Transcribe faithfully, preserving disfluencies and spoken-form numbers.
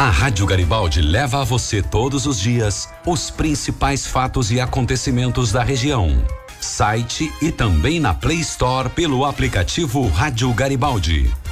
A Rádio Garibaldi leva a você todos os dias os principais fatos e acontecimentos da região. Site e também na Play Store pelo aplicativo Rádio Garibaldi.